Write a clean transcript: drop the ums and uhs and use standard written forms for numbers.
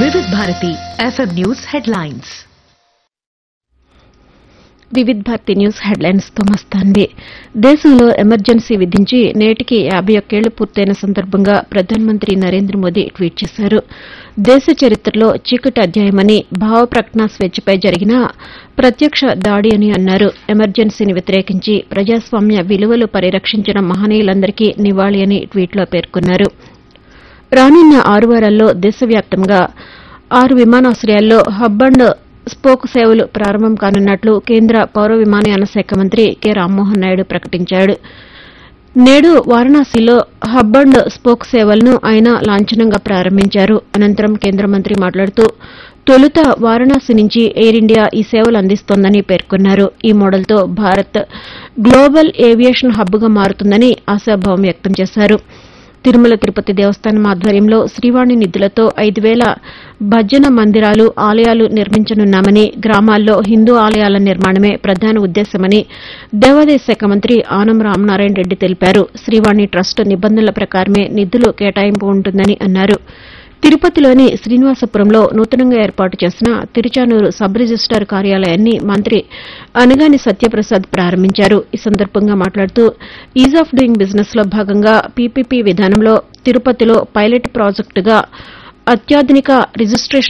వివిధ Bharati FM news headlines. వివిధ Bharati news headlines తో మస్తాన్వి. దేశంలో ఎమర్జెన్సీ విధించి నేటికి 51 ఏళ్లు పూర్తయిన సందర్భంగా ప్రధానమంత్రి నరేంద్ర మోదీ ట్వీట్ చేశారు. దేశ చరిత్రలో చీకటి అధ్యాయమని, భావ ప్రకటన స్వేచ్ఛపై జరిగిన ప్రత్యక్ష దాడి అని అన్నారు. ఎమర్జెన్సీని వ్యతిరేకించి ప్రజాస్వామ్య విలువలు పరిరక్షించిన మహనీయులందరికీ నివాళి అని ట్వీట్లో పేర్కొన్నారు. రానున్న 6 వారాల్లో దేశవ్యాప్తంగా 6 విమానాశ్రయాల్లో హబ్ అండ్ స్పోక్ సేవలు ప్రారంభం కానున్నట్లు కేంద్ర పౌర విమానయాన శాఖ మంత్రి కె రామ్మోహన్ నాయుడు ప్రకటించారు. నేడు వారణాసిలో హబ్ అండ్ స్పోక్ సేవలను ఆయన లాంఛనంగా ప్రారంభించారు. అనంతరం కేంద్ర మంత్రి మాట్లాడుతూ తొలుత వారణాసి నుంచి ఎయిర్ ఇండియా ఈ సేవలు అందిస్తోందని పేర్కొన్నారు. ఈ మోడల్తో భారత్ గ్లోబల్ ఏవియేషన్ హబ్గా మారుతుందని ఆశాభావం వ్యక్తం చేశారు. తిరుమల తిరుపతి దేవస్థానం ఆధ్వర్యంలో శ్రీవాణి నిధులతో 5,000 భజన మందిరాలు, ఆలయాలు నిర్మించనున్నామని, గ్రామాల్లో హిందూ ఆలయాల నిర్మాణమే ప్రధాన ఉద్దేశమని దేవాదాయ శాఖ మంత్రి ఆనం రామనారాయణ రెడ్డి తెలిపారు. శ్రీవాణి ట్రస్ట్ నిబంధనల ప్రకారమే నిధులు కేటాయింపు ఉంటుందని అన్నారు. తిరుపతిలోని శ్రీనివాసపురంలో నూతనంగా ఏర్పాటు చేసిన తిరుచానూరు సబ్ రిజిస్టార్ కార్యాలయాన్ని మంత్రి అనగాని సత్యప్రసాద్ ప్రారంభించారు. ఈ సందర్భంగా మాట్లాడుతూ ఈజ్ ఆఫ్ డూయింగ్ బిజినెస్ లో భాగంగా పీపీపీ విధానంలో తిరుపతిలో పైలట్ ప్రాజెక్టుగా అత్యాధునిక రిజిస్టేషన్